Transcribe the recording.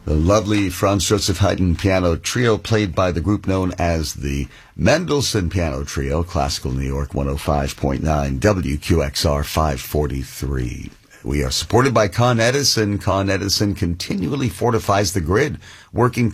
The lovely Franz Joseph Haydn piano trio played by the group known as the Mendelssohn Piano Trio, Classical New York 105.9, WQXR 543. We are supported by Con Edison. Con Edison continually fortifies the grid, working